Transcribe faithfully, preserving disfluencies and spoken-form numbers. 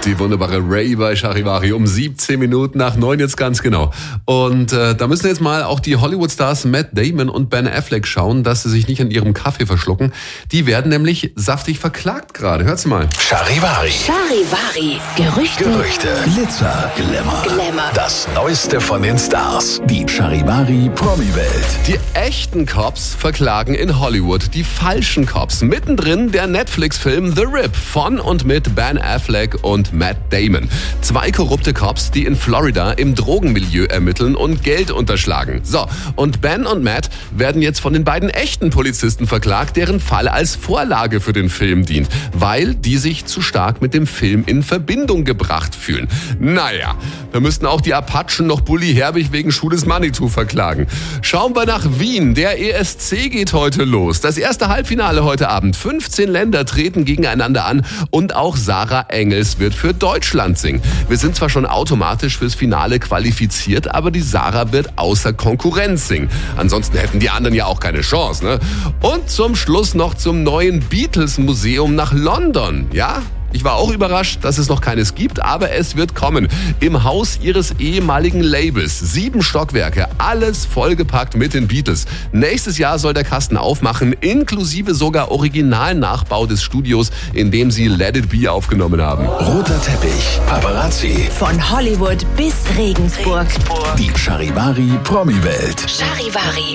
Die wunderbare Ray bei Charivari um siebzehn Minuten nach neun jetzt ganz genau. Und äh, da müssen jetzt mal auch die Hollywood-Stars Matt Damon und Ben Affleck schauen, dass sie sich nicht an ihrem Kaffee verschlucken. Die werden nämlich saftig verklagt gerade. Hört's mal. Charivari. Charivari. Gerüchte. Gerüchte. Glitzer. Glamour. Glamour. Das Neueste von den Stars. Die Charivari Promi-Welt. Die echten Cops verklagen in Hollywood die falschen Cops. Mittendrin der Netflix-Film The Rip von und mit Ben Affleck und Matt Damon. Zwei korrupte Cops, die in Florida im Drogenmilieu ermitteln und Geld unterschlagen. So, und Ben und Matt werden jetzt von den beiden echten Polizisten verklagt, deren Fall als Vorlage für den Film dient, weil die sich zu stark mit dem Film in Verbindung gebracht fühlen. Naja, da müssten auch die Apachen noch Bully Herbig wegen Schuh des Manitou verklagen. Schauen wir nach Wien. Der E S C geht heute los. Das erste Halbfinale heute Abend. fünfzehn Länder treten gegeneinander an und auch Sarah Engels wird für Deutschland singen. Wir sind zwar schon automatisch fürs Finale qualifiziert, aber die Sarah wird außer Konkurrenz singen. Ansonsten hätten die anderen ja auch keine Chance, ne? Und zum Schluss noch zum neuen Beatles-Museum nach London, ja? Ich war auch überrascht, dass es noch keines gibt, aber es wird kommen. Im Haus ihres ehemaligen Labels. Sieben Stockwerke, alles vollgepackt mit den Beatles. Nächstes Jahr soll der Kasten aufmachen, inklusive sogar Originalnachbau des Studios, in dem sie Let It Be aufgenommen haben. Roter Teppich. Paparazzi. Von Hollywood bis Regensburg. Die Charivari Promi-Welt. Charivari.